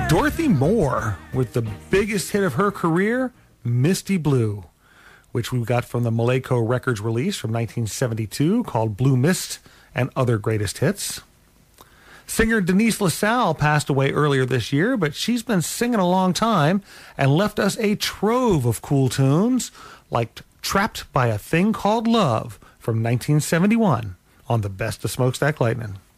Dorothy Moore with the biggest hit of her career, Misty Blue, which we got from the Malaco Records release from 1972 called Blue Mist and Other Greatest Hits. Singer Denise LaSalle passed away earlier this year, but she's been singing a long time and left us a trove of cool tunes like Trapped by a Thing Called Love from 1971 on the Best of Smokestack Lightning.